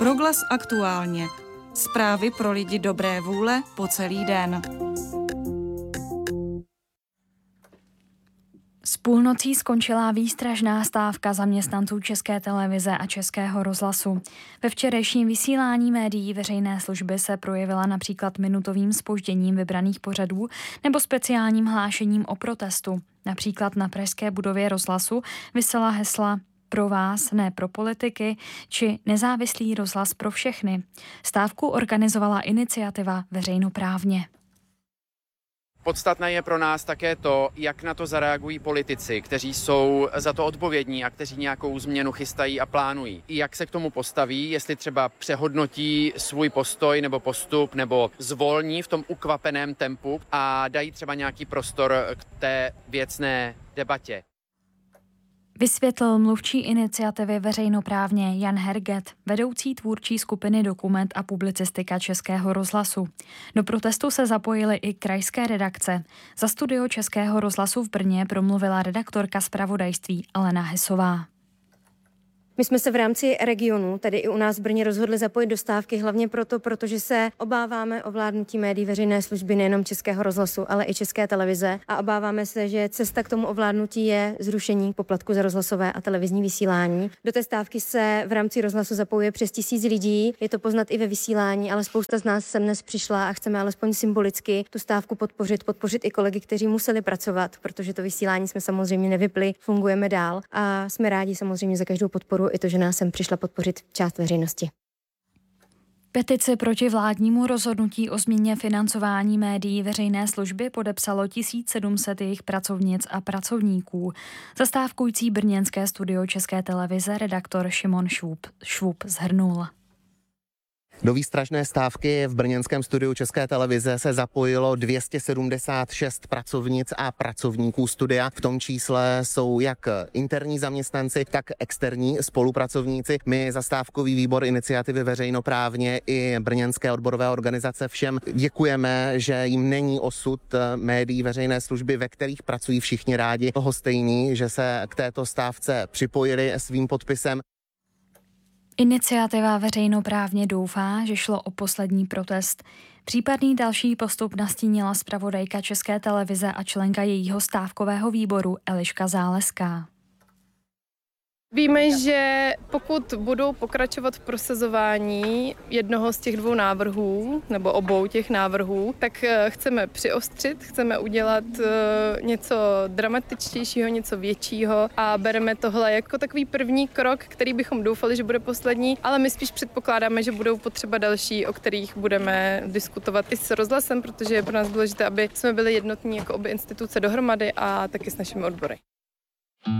Proglas aktuálně. Zprávy pro lidi dobré vůle po celý den. S půlnocí skončila výstražná stávka zaměstnanců České televize a Českého rozhlasu. Ve včerejším vysílání médií veřejné služby se projevila například minutovým zpožděním vybraných pořadů nebo speciálním hlášením o protestu. Například na pražské budově rozhlasu visela hesla Pro vás, ne pro politiky, či Nezávislý rozhlas pro všechny. Stávku organizovala iniciativa Veřejnoprávně. Podstatné je pro nás také to, jak na to zareagují politici, kteří jsou za to odpovědní a kteří nějakou změnu chystají a plánují. I jak se k tomu postaví, jestli třeba přehodnotí svůj postoj nebo postup, nebo zvolní v tom ukvapeném tempu a dají třeba nějaký prostor k té věcné debatě. Vysvětlil mluvčí iniciativy Veřejnoprávně Jan Herget, vedoucí tvůrčí skupiny Dokument a publicistika Českého rozhlasu. Do protestu se zapojily i krajské redakce. Za studio Českého rozhlasu v Brně promluvila redaktorka zpravodajství Alena Hesová. My jsme se v rámci regionu, tedy i u nás v Brně, rozhodli zapojit do stávky hlavně proto, protože se obáváme ovládnutí médií veřejné služby nejenom Českého rozhlasu, ale i České televize a obáváme se, že cesta k tomu ovládnutí je zrušení poplatku za rozhlasové a televizní vysílání. Do té stávky se v rámci rozhlasu zapojuje přes 1000 lidí, je to poznat i ve vysílání, ale spousta z nás sem dnes přišla a chceme alespoň symbolicky tu stávku podpořit i kolegy, kteří museli pracovat, protože to vysílání jsme samozřejmě nevypli, fungujeme dál a jsme rádi samozřejmě za každou podporu i to, že nás sem přišla podpořit část veřejnosti. Petici proti vládnímu rozhodnutí o změně financování médií veřejné služby podepsalo 1700 jejich pracovnic a pracovníků. Zastávkující brněnské studio České televize redaktor Šimon Švub shrnul. Do výstražné stávky v brněnském studiu České televize se zapojilo 276 pracovnic a pracovníků studia. V tom čísle jsou jak interní zaměstnanci, tak externí spolupracovníci. My za stávkový výbor iniciativy Veřejnoprávně i brněnské odborové organizace všem děkujeme, že jim není osud médií veřejné služby, ve kterých pracují všichni rádi, lhostejný, že se k této stávce připojili svým podpisem. Iniciativa Veřejnoprávně doufá, že šlo o poslední protest. Případný další postup nastínila zpravodajka České televize a členka jejího stávkového výboru Eliška Záleská. Víme, že pokud budou pokračovat v prosazování jednoho z těch dvou návrhů, nebo obou těch návrhů, tak chceme přiostřit, chceme udělat něco dramatičtějšího, něco většíího a bereme tohle jako takový první krok, který bychom doufali, že bude poslední, ale my spíš předpokládáme, že budou potřeba další, o kterých budeme diskutovat i s rozhlasem, protože je pro nás důležité, aby jsme byli jednotní jako obě instituce dohromady a taky s našimi odbory.